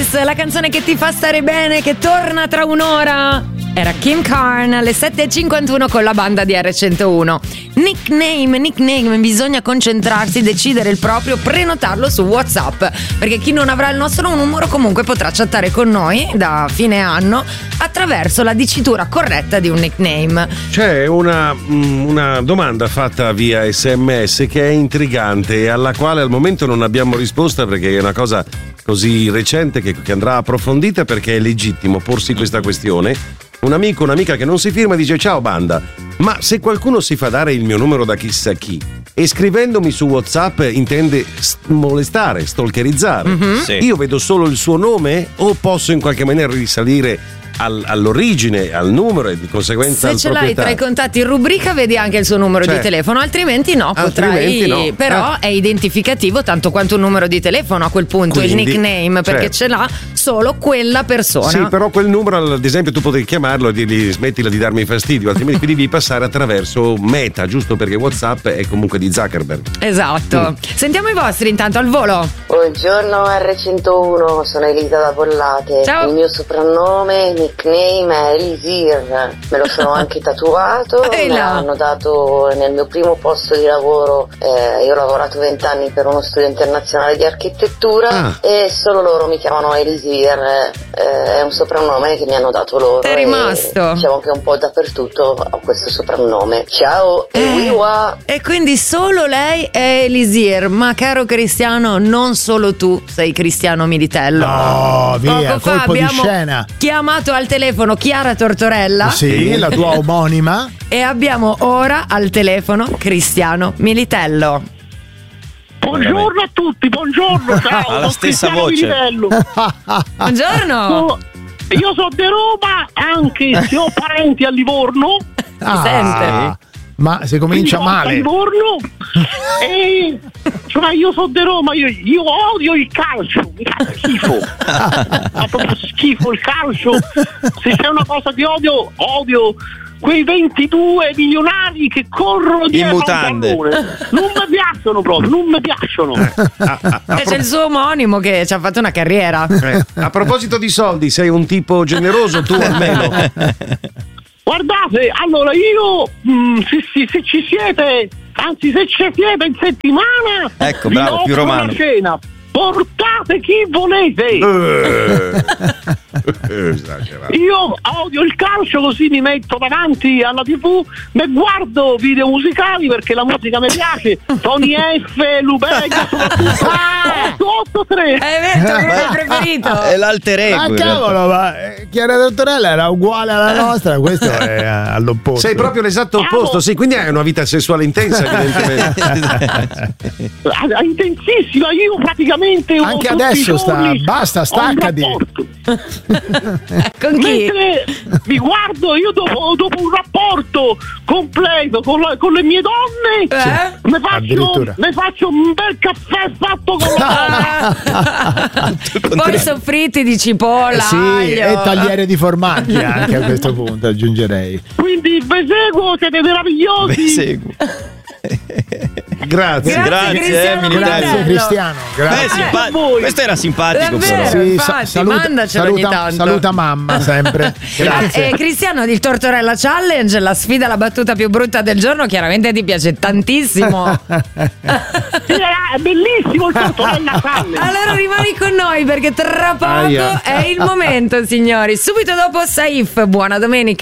Boys, la canzone che ti fa stare bene, che torna tra un'ora. Era Kim Carn alle 7.51 con la banda di R101. Nickname, bisogna concentrarsi, decidere il proprio, prenotarlo su WhatsApp, perché chi non avrà il nostro numero comunque potrà chattare con noi da fine anno attraverso la dicitura corretta di un nickname. C'è una domanda fatta via SMS che è intrigante e alla quale al momento non abbiamo risposta, perché è una cosa così recente che andrà approfondita, perché è legittimo porsi questa questione. Un amico, un'amica che non si firma dice: ciao banda, ma se qualcuno si fa dare il mio numero da chissà chi e scrivendomi su WhatsApp intende molestare, stalkerizzare, Sì. io vedo solo il suo nome o posso in qualche maniera risalire all'origine, al numero e di conseguenza al se ce l'hai proprietario? tra i contatti in rubrica vedi anche il suo numero di telefono, altrimenti no, Altrimenti no. però è identificativo tanto quanto un numero di telefono a quel punto. Quindi, il nickname, perché certo, ce l'ha solo quella persona. Sì, però quel numero, ad esempio, tu potevi chiamarlo e dirgli smettila di darmi fastidio, altrimenti devi passare attraverso Meta, giusto, perché WhatsApp è comunque di Zuckerberg. Esatto. Sentiamo i vostri intanto al volo. Buongiorno R101, sono Elisa da Bollate. Ciao. Il mio soprannome, nickname è Elisir, me lo sono anche tatuato, me l'hanno dato nel mio primo posto di lavoro, io ho lavorato 20 anni per uno studio internazionale di architettura e solo loro mi chiamano Elisir, è un soprannome che mi hanno dato loro. È rimasto. Diciamo che un po' dappertutto ho questo soprannome. Ciao E quindi solo lei è Elisir, ma caro Cristiano, non solo tu sei Cristiano Militello. No, via, Poco fa colpo di abbiamo scena. chiamato al telefono Chiara Tortorella. Sì, la tua omonima. E abbiamo ora al telefono Cristiano Militello. Buongiorno a tutti, buongiorno, ciao. Ha la stessa Cristiano voce. Militello. Buongiorno. Io sono di Roma, anche se ho parenti a Livorno. Ah, ma se comincia Quindi male. a Livorno. E cioè io sono di Roma, io odio il calcio, mi fa schifo. Fa proprio schifo il calcio. Se c'è una cosa che odio quei 22 milionari che corrono dietro un pallone. Non mi piacciono proprio, non mi piacciono. E c'è il suo omonimo che ci ha fatto una carriera. A proposito di soldi, sei un tipo generoso tu almeno? Guardate, allora io se ci siete, anzi se ci siete in settimana, ecco, vi bravo, offro più romano. una cena. Portate chi volete. Io odio il calcio, così mi metto davanti alla TV, mi guardo video musicali perché la musica mi piace. Tony F, Lubega, soprattutto 883. È vero, è il preferito. È l'alter ego. Ah, in realtà. cavolo, ma Chiara Tortorella era uguale alla nostra, questo è all'opposto. Sei proprio l'esatto opposto, sì, quindi hai una vita sessuale intensa, evidentemente. Intensissima, io praticamente anche adesso basta, staccati. Con chi? Mentre vi guardo, io dopo un rapporto completo con le mie donne, mi faccio un bel caffè fatto con la donna. Poi soffritti di cipolla, Sì, aglio. e tagliere di formaggi anche a questo punto, aggiungerei. Quindi vi seguo, siete meravigliosi. Grazie. Cristiano Grazie Cristiano. Grazie. Questo era simpatico. Davvero, però. infatti, mandacelo ogni tanto. Saluta mamma sempre. Grazie. Cristiano, il Tortorella Challenge, la sfida, la battuta più brutta del giorno, chiaramente ti piace tantissimo. Sì, è bellissimo il Tortorella Challenge. Allora rimani con noi perché tra poco è il momento, signori. Subito dopo Saif, buona domenica.